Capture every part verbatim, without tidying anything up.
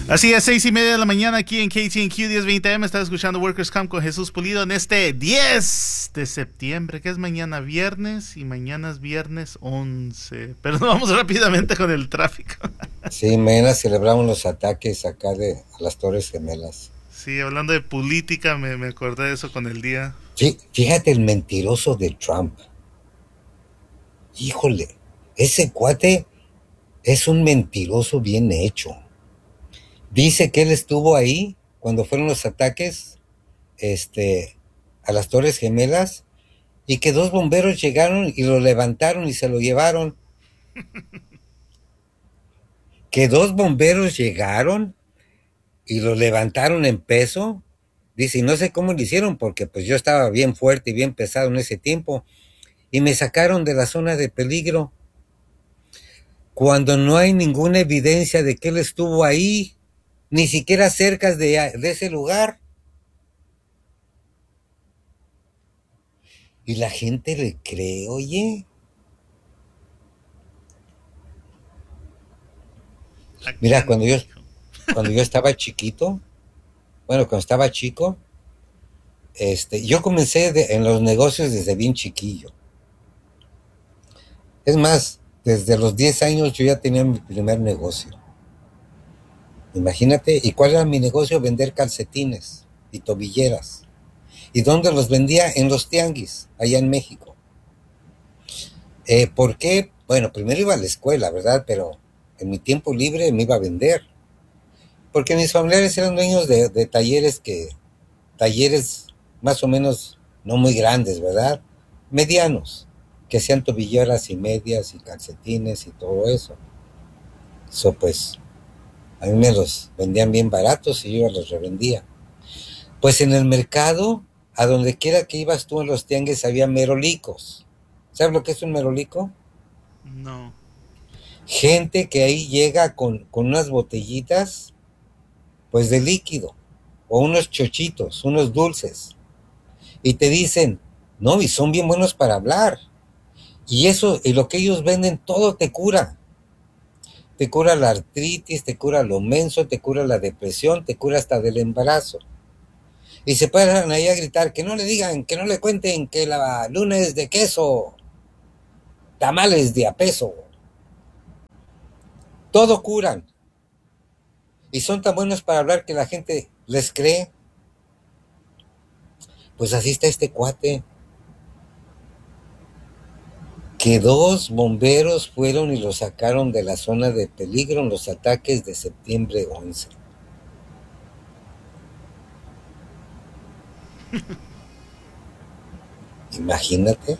Así es, seis y media de la mañana aquí en K T N Q diez veinte A M. Estás escuchando Workers Camp con Jesús Pulido en este diez de septiembre, que es mañana viernes, y mañana es viernes once. Pero nos vamos rápidamente con el tráfico. Sí, mañana celebramos los ataques acá de a las Torres Gemelas. Sí, hablando de política, me, me acordé de eso con el día. Sí, fíjate el mentiroso de Trump. Híjole, ese cuate es un mentiroso bien hecho. Dice que él estuvo ahí cuando fueron los ataques este, a las Torres Gemelas y que dos bomberos llegaron y lo levantaron y se lo llevaron. Que dos bomberos llegaron y lo levantaron en peso. Dice, y no sé cómo lo hicieron porque pues yo estaba bien fuerte y bien pesado en ese tiempo y me sacaron de la zona de peligro cuando no hay ninguna evidencia de que él estuvo ahí, ni siquiera cerca de, de ese lugar. Y la gente le cree, oye. ¿A Mira, quién, cuando yo, hijo? cuando yo estaba chiquito, bueno, cuando estaba chico, este, yo comencé de, en los negocios desde bien chiquillo. Es más, desde los diez años yo ya tenía mi primer negocio. Imagínate, ¿y cuál era mi negocio? Vender calcetines y tobilleras. ¿Y dónde los vendía? En los tianguis, allá en México. Eh, ¿Por qué? Bueno, primero iba a la escuela, ¿verdad? Pero en mi tiempo libre me iba a vender. Porque mis familiares eran dueños de, de talleres que, talleres más o menos no muy grandes, ¿verdad? Medianos, que hacían tobilleras y medias y calcetines y todo eso. Eso pues, a mí me los vendían bien baratos y yo los revendía. Pues en el mercado, a donde quiera que ibas tú en los tianguis había merolicos. ¿Sabes lo que es un merolico? No. Gente que ahí llega con, con unas botellitas, pues de líquido, o unos chochitos, unos dulces, y te dicen, no, y son bien buenos para hablar. Y eso, y lo que ellos venden, todo te cura. Te cura la artritis, te cura lo menso, te cura la depresión, te cura hasta del embarazo. Y se paran ahí a gritar, que no le digan, que no le cuenten que la luna es de queso, tamales de a peso. Todo curan. Y son tan buenos para hablar que la gente les cree. Pues así está este cuate. Que dos bomberos fueron y lo sacaron de la zona de peligro en los ataques de septiembre once. Imagínate.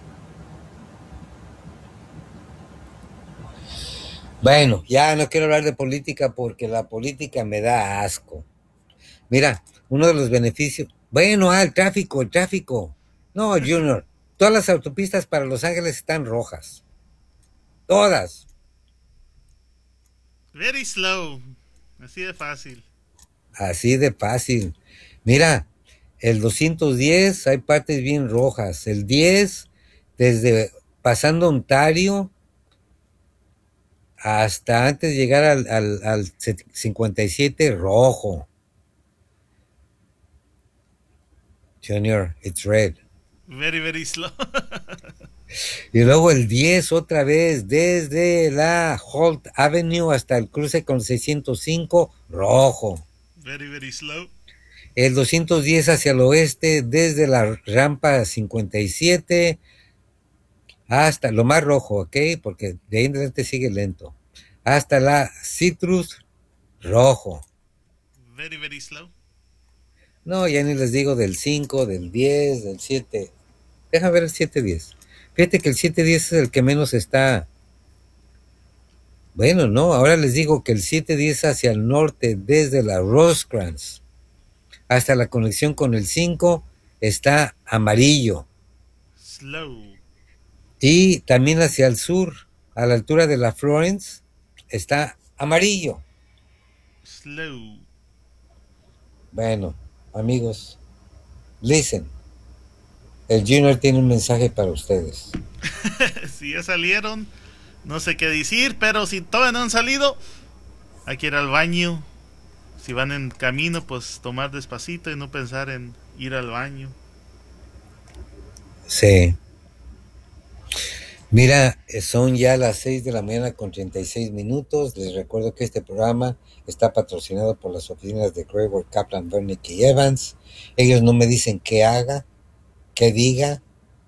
Bueno, ya no quiero hablar de política porque la política me da asco. Mira, uno de los beneficios. Bueno, ah, el tráfico, el tráfico. No, Junior, todas las autopistas para Los Ángeles están rojas. Todas. Very slow. Así de fácil. Así de fácil. Mira, el doscientos diez hay partes bien rojas. El diez, desde pasando Ontario hasta antes de llegar al, al, al cincuenta y siete, rojo. Junior, it's red. Very, very slow. Y luego el diez otra vez, desde la Holt Avenue hasta el cruce con seiscientos cinco, rojo. Very, very slow. El doscientos diez hacia el oeste, desde la rampa cincuenta y siete hasta lo más rojo, ¿ok? Porque de ahí en adelante sigue lento. Hasta la Citrus, rojo. Very, very slow. No, ya ni les digo del cinco, del diez, del siete. Deja ver el siete diez. Fíjate que el siete diez es el que menos está. Bueno, no, ahora les digo que el siete diez hacia el norte, desde la Rosecrans hasta la conexión con el cinco, está amarillo. Slow. Y también hacia el sur, a la altura de la Florence, está amarillo. Slow. Bueno, amigos, listen. El Junior tiene un mensaje para ustedes. Si ya salieron, no sé qué decir, pero si todavía no han salido, hay que ir al baño. si van en camino, pues tomar despacito y no pensar en ir al baño. Sí. Mira, eh, son ya las seis de la mañana con treinta y seis minutos. Les recuerdo que este programa está patrocinado por las oficinas de Gregory, Kaplan, Wernick y Evans. Ellos no me dicen qué haga, qué diga.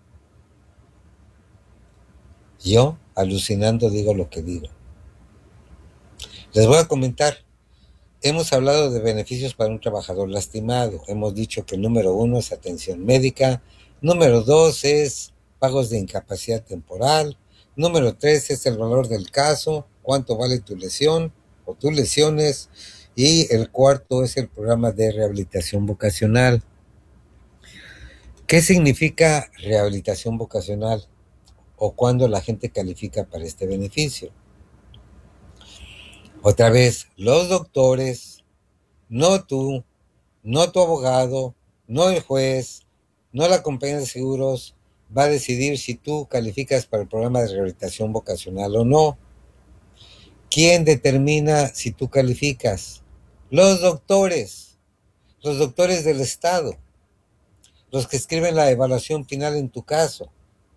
Yo, alucinando, digo lo que digo. Les voy a comentar. Hemos hablado de beneficios para un trabajador lastimado. Hemos dicho que el número uno es atención médica. Número dos es pagos de incapacidad temporal. Número tres es el valor del caso, cuánto vale tu lesión o tus lesiones. Y el cuarto es el programa de rehabilitación vocacional. ¿Qué significa rehabilitación vocacional? ¿O cuándo la gente califica para este beneficio? Otra vez, los doctores, no tú, no tu abogado, no el juez, no la compañía de seguros, va a decidir si tú calificas para el programa de rehabilitación vocacional o no. ¿Quién determina si tú calificas? Los doctores, los doctores del Estado, los que escriben la evaluación final en tu caso.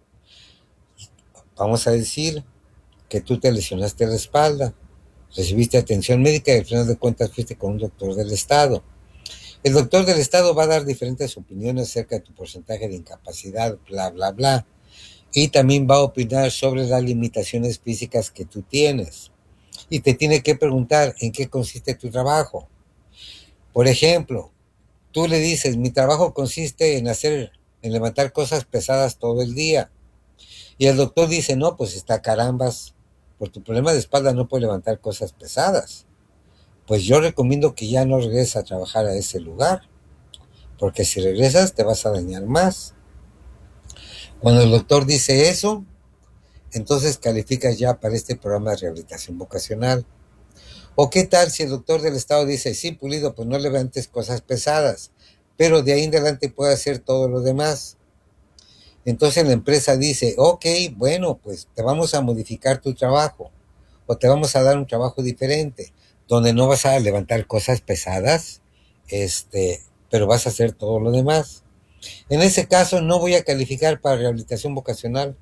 Vamos a decir que tú te lesionaste la espalda, recibiste atención médica y al final de cuentas fuiste con un doctor del Estado. El doctor del Estado va a dar diferentes opiniones acerca de tu porcentaje de incapacidad, bla, bla, bla. Y también va a opinar sobre las limitaciones físicas que tú tienes. Y te tiene que preguntar en qué consiste tu trabajo. Por ejemplo, tú le dices, mi trabajo consiste en hacer, en levantar cosas pesadas todo el día. Y el doctor dice, no, pues está carambas, por tu problema de espalda no puedes levantar cosas pesadas. Pues yo recomiendo que ya no regreses a trabajar a ese lugar, porque si regresas te vas a dañar más. Cuando el doctor dice eso, entonces calificas ya para este programa de rehabilitación vocacional. ¿O qué tal si el doctor del Estado dice, sí, Pulido, pues no levantes cosas pesadas, pero de ahí en adelante puede hacer todo lo demás? Entonces la empresa dice, ok, bueno, pues te vamos a modificar tu trabajo, o te vamos a dar un trabajo diferente, donde no vas a levantar cosas pesadas, este, pero vas a hacer todo lo demás. En ese caso no voy a calificar para rehabilitación vocacional,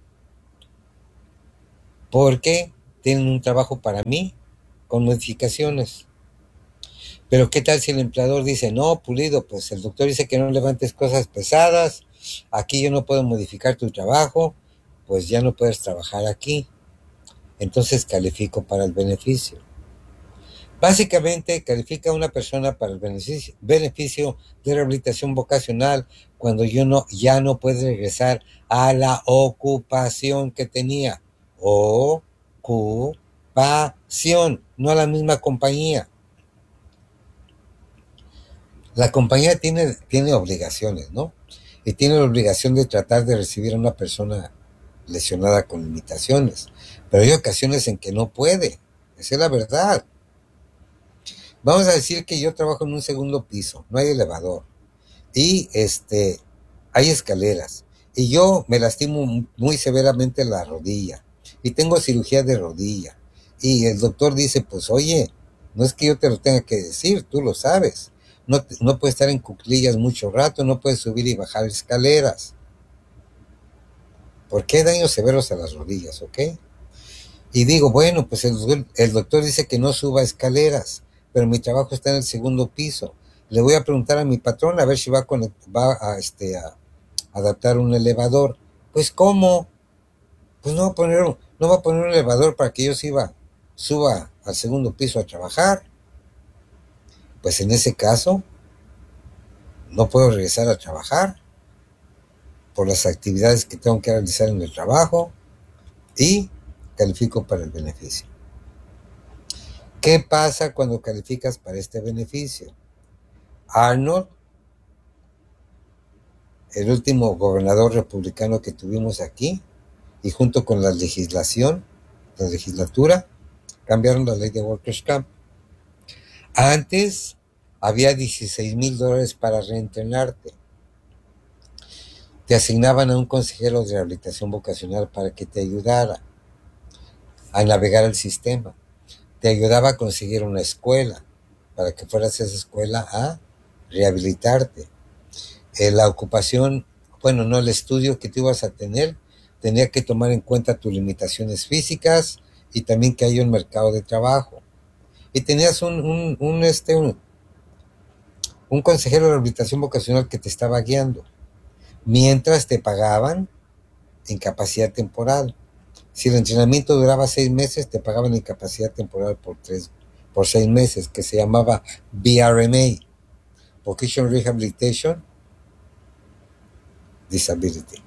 porque tienen un trabajo para mí con modificaciones. Pero ¿qué tal si el empleador dice, no, Pulido, pues el doctor dice que no levantes cosas pesadas, aquí yo no puedo modificar tu trabajo, pues ya no puedes trabajar aquí? Entonces califico para el beneficio. Básicamente califica a una persona para el beneficio, beneficio de rehabilitación vocacional cuando yo no, ya no puede regresar a la ocupación que tenía. Ocupación, no a la misma compañía. La compañía tiene, tiene obligaciones, ¿no? Y tiene la obligación de tratar de recibir a una persona lesionada con limitaciones. Pero hay ocasiones en que no puede. Esa es la verdad. Vamos a decir que yo trabajo en un segundo piso, no hay elevador. Y este, hay escaleras. Y yo me lastimo muy severamente la rodilla. Y tengo cirugía de rodilla. Y el doctor dice, pues oye, no es que yo te lo tenga que decir, tú lo sabes. No, no puedes estar en cuclillas mucho rato, no puedes subir y bajar escaleras. Porque hay daños severos a las rodillas, ¿ok? Y digo, bueno, pues el, el doctor dice que no suba escaleras, pero mi trabajo está en el segundo piso. Le voy a preguntar a mi patrón a ver si va a, va a, este, a adaptar un elevador. Pues, ¿cómo? Pues no va a poner, no va a poner un elevador para que yo suba, suba al segundo piso a trabajar. Pues en ese caso, no puedo regresar a trabajar por las actividades que tengo que realizar en el trabajo y califico para el beneficio. ¿Qué pasa cuando calificas para este beneficio? Arnold, el último gobernador republicano que tuvimos aquí, y junto con la legislación, la legislatura, cambiaron la ley de Workers' Camp. Antes había dieciséis mil dólares para reentrenarte. Te asignaban a un consejero de rehabilitación vocacional para que te ayudara a navegar el sistema. Te ayudaba a conseguir una escuela para que fueras a esa escuela a rehabilitarte. Eh, la ocupación, bueno, no, el estudio que tú ibas a tener, tenía que tomar en cuenta tus limitaciones físicas y también que haya un mercado de trabajo. Y tenías un, un, un, este, un, un consejero de rehabilitación vocacional que te estaba guiando, mientras te pagaban incapacidad temporal. Si el entrenamiento duraba seis meses, te pagaban incapacidad temporal por tres, por seis meses, que se llamaba V R M A, Vocational Rehabilitation Disability.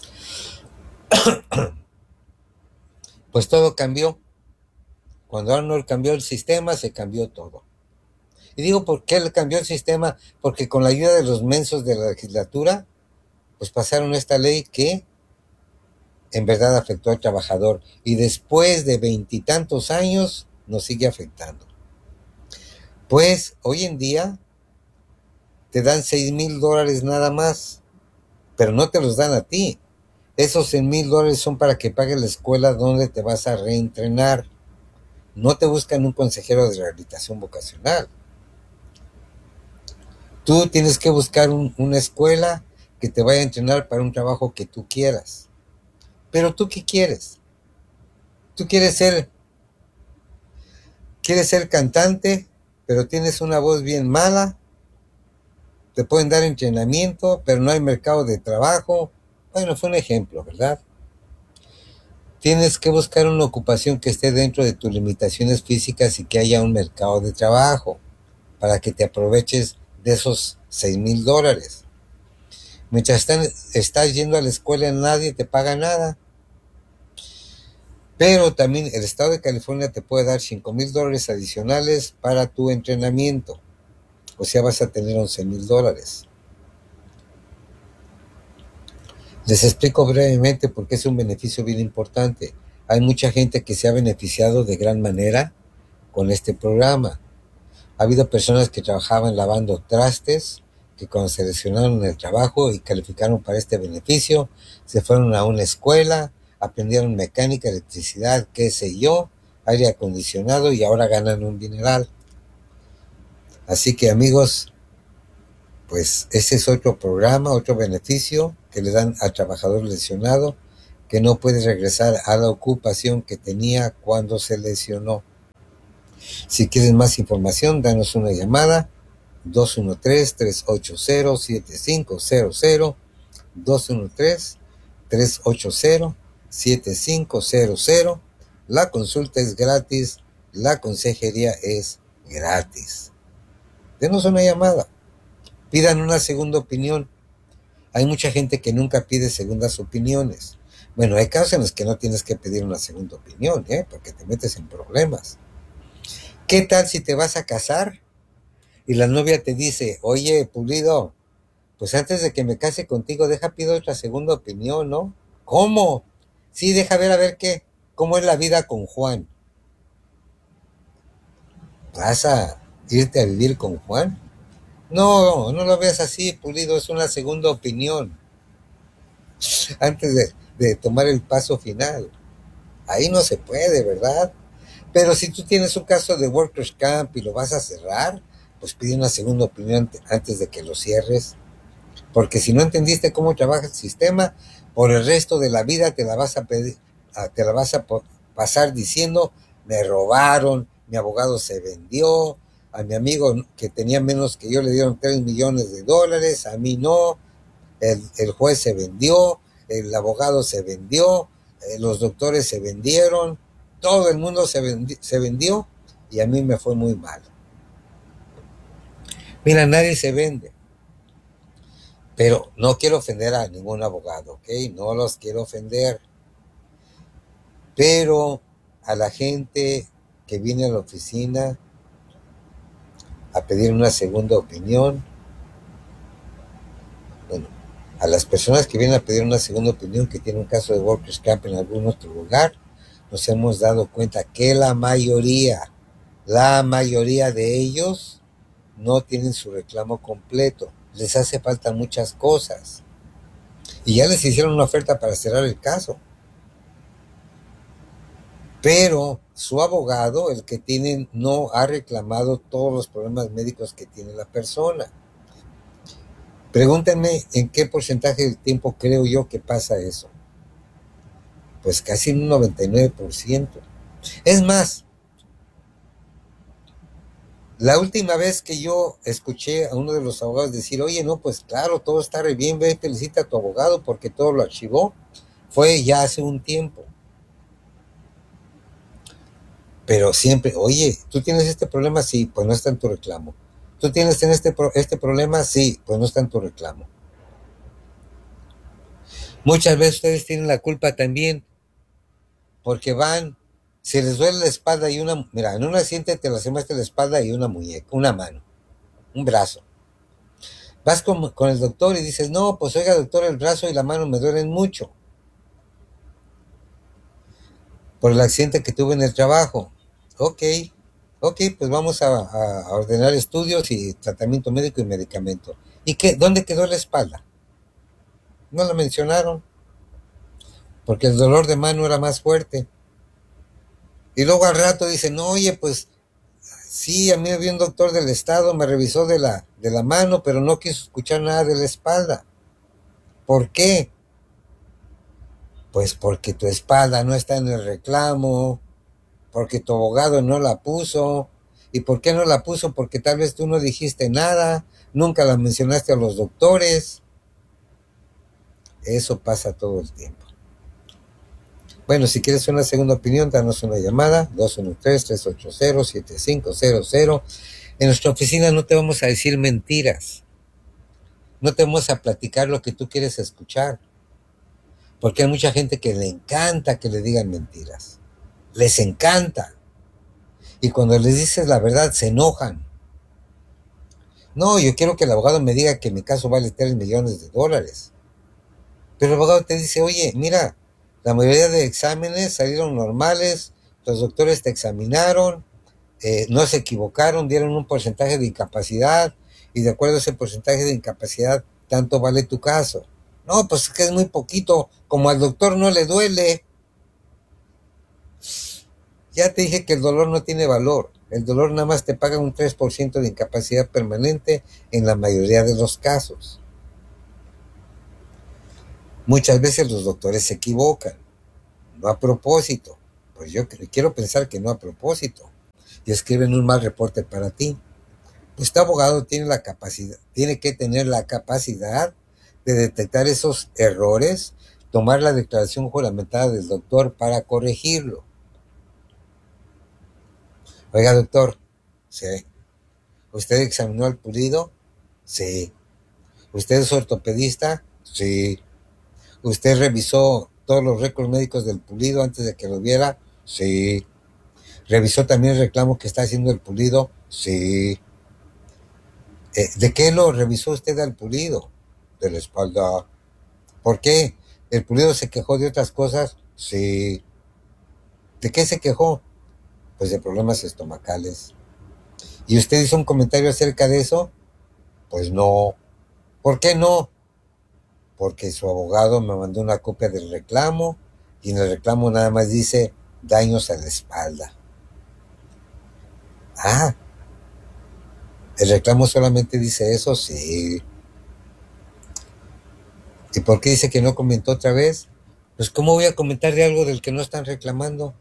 Pues todo cambió. Cuando Arnold cambió el sistema, se cambió todo. Y digo, ¿por qué le cambió el sistema? Porque con la ayuda de los mensos de la legislatura, pues pasaron esta ley que en verdad afectó al trabajador. Y después de veintitantos años, nos sigue afectando. Pues hoy en día te dan seis mil dólares nada más, pero no te los dan a ti. Esos seis mil dólares son para que pagues la escuela donde te vas a reentrenar. No te buscan un consejero de rehabilitación vocacional. Tú tienes que buscar un, una escuela que te vaya a entrenar para un trabajo que tú quieras. Pero tú, ¿qué quieres? Tú quieres ser, quieres ser cantante, pero tienes una voz bien mala. Te pueden dar entrenamiento, pero no hay mercado de trabajo. Bueno, fue un ejemplo, ¿verdad? Tienes que buscar una ocupación que esté dentro de tus limitaciones físicas y que haya un mercado de trabajo para que te aproveches de esos seis mil dólares. Mientras están, estás yendo a la escuela, nadie te paga nada. Pero también el estado de California te puede dar cinco mil dólares adicionales para tu entrenamiento. O sea, vas a tener once mil dólares. Les explico brevemente porque es un beneficio bien importante. Hay mucha gente que se ha beneficiado de gran manera con este programa. Ha habido personas que trabajaban lavando trastes, que cuando seleccionaron el trabajo y calificaron para este beneficio, se fueron a una escuela, aprendieron mecánica, electricidad, qué sé yo, aire acondicionado y ahora ganan un dineral. Así que amigos, pues ese es otro programa, otro beneficio que le dan al trabajador lesionado que no puede regresar a la ocupación que tenía cuando se lesionó. Si quieres más información, danos una llamada dos uno tres, tres ocho cero, siete cinco cero cero, dos uno tres, tres ocho cero, siete cinco cero cero. La consulta es gratis, la consejería es gratis. Denos una llamada, pidan una segunda opinión. Hay mucha gente que nunca pide segundas opiniones. Bueno, hay casos en los que no tienes que pedir una segunda opinión, ¿eh? Porque te metes en problemas. ¿Qué tal si te vas a casar y la novia te dice, oye, Pulido, pues antes de que me case contigo, deja pido otra segunda opinión, ¿no? ¿Cómo? Sí, deja ver a ver qué, cómo es la vida con Juan. ¿Vas a irte a vivir con Juan? No, no lo veas así, Pulido, es una segunda opinión. Antes de, de tomar el paso final. Ahí no se puede, ¿verdad? Pero si tú tienes un caso de Workers Camp y lo vas a cerrar, pues pide una segunda opinión antes de que lo cierres. Porque si no entendiste cómo trabaja el sistema, por el resto de la vida te la vas a pedir, te la vas a pasar diciendo, me robaron, mi abogado se vendió, a mi amigo que tenía menos que yo le dieron tres millones de dólares, a mí no, el, el juez se vendió, el abogado se vendió, eh, los doctores se vendieron, todo el mundo se, vendi se vendió y a mí me fue muy mal. Mira, nadie se vende. Pero no quiero ofender a ningún abogado, ¿ok? No los quiero ofender. Pero a la gente que viene a la oficina a pedir una segunda opinión, bueno, a las personas que vienen a pedir una segunda opinión que tienen un caso de Workers Camp en algún otro lugar, nos hemos dado cuenta que la mayoría, la mayoría de ellos no tienen su reclamo completo. Les hace falta muchas cosas. Y ya les hicieron una oferta para cerrar el caso. pero su abogado, el que tiene, no ha reclamado todos los problemas médicos que tiene la persona. Pregúntenme en qué porcentaje del tiempo creo yo que pasa eso. Pues casi un noventa y nueve por ciento. Es más, la última vez que yo escuché a uno de los abogados decir, oye, no, pues claro, todo está re bien, ve, felicita a tu abogado porque todo lo archivó, fue ya hace un tiempo. Pero siempre, oye, ¿tú tienes este problema? Sí, pues no está en tu reclamo. ¿Tú tienes en este, este problema? Sí, pues no está en tu reclamo. Muchas veces ustedes tienen la culpa también porque van, si les duele la espalda y una, mira, en un accidente te lastimaste la espalda y una muñeca, una mano, un brazo. Vas con, con el doctor y dices, no, pues oiga doctor, el brazo y la mano me duelen mucho por el accidente que tuve en el trabajo. Ok, ok, pues vamos a, a ordenar estudios y tratamiento médico y medicamento. ¿Y qué? ¿Dónde quedó la espalda? No la mencionaron, porque el dolor de mano era más fuerte. Y luego al rato dicen, no, oye, pues sí, a mí me vio un doctor del estado, me revisó de la, de la mano, pero no quiso escuchar nada de la espalda. ¿Por qué? Pues porque tu espalda no está en el reclamo, porque tu abogado no la puso. ¿Y por qué no la puso? Porque tal vez tú no dijiste nada, nunca la mencionaste a los doctores. Eso pasa todo el tiempo. Bueno, si quieres una segunda opinión, danos una llamada, dos uno tres, tres ocho cero, siete cinco cero cero. En nuestra oficina no te vamos a decir mentiras. No te vamos a platicar lo que tú quieres escuchar. Porque hay mucha gente que le encanta que le digan mentiras. Les encanta. Y cuando les dices la verdad, se enojan. No, yo quiero que el abogado me diga que mi caso vale tres millones de dólares. Pero el abogado te dice, oye, mira, la mayoría de exámenes salieron normales, los doctores te examinaron, eh, no se equivocaron, dieron un porcentaje de incapacidad y de acuerdo a ese porcentaje de incapacidad, tanto vale tu caso. No, pues es que es muy poquito, como al doctor no le duele. Ya te dije que el dolor no tiene valor. El dolor nada más te paga un tres por ciento de incapacidad permanente en la mayoría de los casos. Muchas veces los doctores se equivocan, no a propósito. Pues yo quiero pensar que no a propósito. Y escriben un mal reporte para ti. Pues tu abogado tiene la capacidad, tiene que tener la capacidad de detectar esos errores, tomar la declaración juramentada del doctor para corregirlo. Oiga, doctor, sí. ¿Usted examinó al pulido? Sí. ¿Usted es ortopedista? Sí. ¿Usted revisó todos los récords médicos del pulido antes de que lo viera? Sí. ¿Revisó también el reclamo que está haciendo el pulido? Sí. Eh, ¿De qué lo revisó usted al pulido? De la espalda. ¿Por qué? ¿El pulido se quejó de otras cosas? Sí. ¿De qué se quejó? Pues de problemas estomacales. ¿Y usted hizo un comentario acerca de eso? Pues no. ¿Por qué no? Porque su abogado me mandó una copia del reclamo y en el reclamo nada más dice daños a la espalda. Ah, ¿el reclamo solamente dice eso? Sí. ¿Y por qué dice que no comentó otra vez? Pues ¿cómo voy a comentar de algo del que no están reclamando?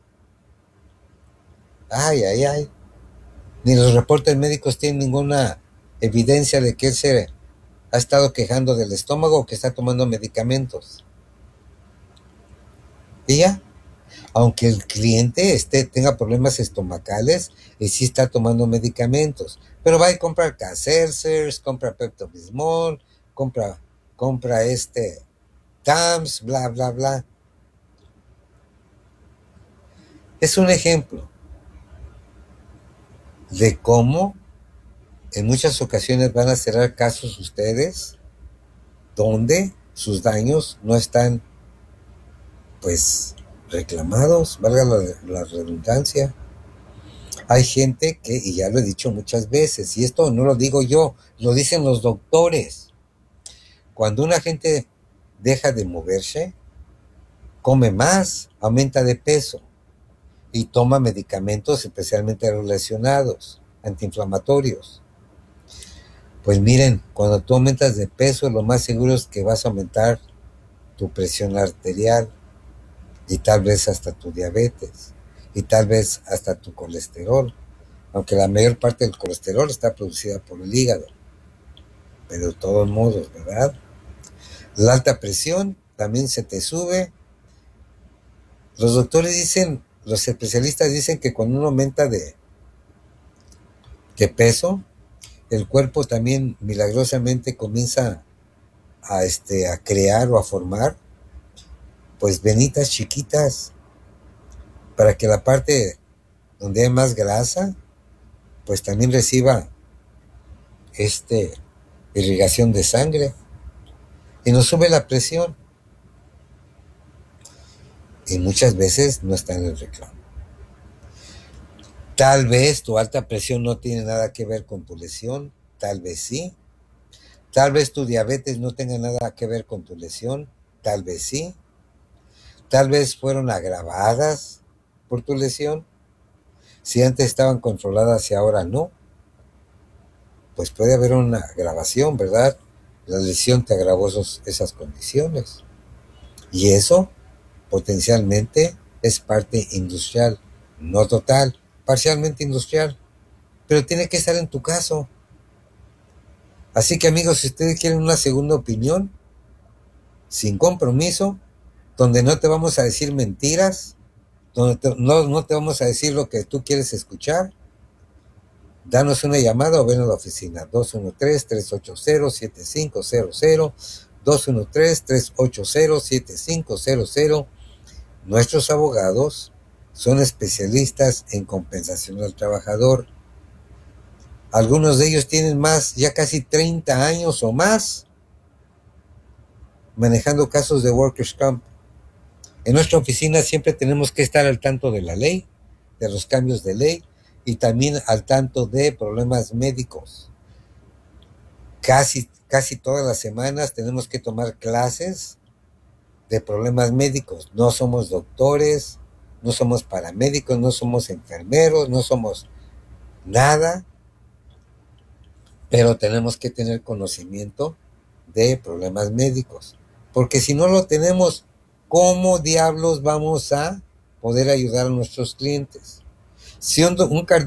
Ay, ay, ay. Ni los reportes médicos tienen ninguna evidencia de que él se ha estado quejando del estómago o que está tomando medicamentos. Y ya, aunque el cliente esté, tenga problemas estomacales, y sí está tomando medicamentos. Pero va y compra Caselcers, compra Pepto-Bismol, compra, compra este Tams, bla, bla, bla. Es un ejemplo de cómo en muchas ocasiones van a cerrar casos ustedes donde sus daños no están, pues, reclamados, valga la, la redundancia. Hay gente que, y ya lo he dicho muchas veces, y esto no lo digo yo, lo dicen los doctores. Cuando una gente deja de moverse, come más, aumenta de peso. y toma medicamentos especialmente relacionados, antiinflamatorios. Pues miren, cuando tú aumentas de peso, lo más seguro es que vas a aumentar tu presión arterial y tal vez hasta tu diabetes y tal vez hasta tu colesterol, aunque la mayor parte del colesterol está producida por el hígado, pero de todos modos, ¿verdad? La alta presión también se te sube. Los doctores dicen, los especialistas dicen que cuando uno aumenta de, de peso, el cuerpo también milagrosamente comienza a, este, a crear o a formar pues venitas chiquitas para que la parte donde hay más grasa pues también reciba este irrigación de sangre y nos sube la presión y muchas veces no está en el reclamo. Tal vez tu alta presión no tiene nada que ver con tu lesión, tal vez sí. Tal vez tu diabetes no tenga nada que ver con tu lesión, tal vez sí. Tal vez fueron agravadas por tu lesión. Si antes estaban controladas y ahora no, pues puede haber una agravación, ¿verdad? La lesión te agravó esos, esas condiciones. Y eso potencialmente es parte industrial, no total, parcialmente industrial, pero tiene que estar en tu caso. Así que amigos, si ustedes quieren una segunda opinión, sin compromiso, donde no te vamos a decir mentiras, donde te, no, no te vamos a decir lo que tú quieres escuchar, danos una llamada o ven a la oficina dos uno tres, tres ocho cero, siete cinco cero cero, dos uno tres, tres ocho cero, siete cinco cero cero. Nuestros abogados son especialistas en compensación al trabajador. Algunos de ellos tienen más, ya casi treinta años o más, manejando casos de Workers' Comp. En nuestra oficina siempre tenemos que estar al tanto de la ley, de los cambios de ley y también al tanto de problemas médicos. Casi, casi todas las semanas tenemos que tomar clases de problemas médicos. No somos doctores, no somos paramédicos, no somos enfermeros, no somos nada, pero tenemos que tener conocimiento de problemas médicos. Porque si no lo tenemos, ¿cómo diablos vamos a poder ayudar a nuestros clientes? Si un, un cardiólogo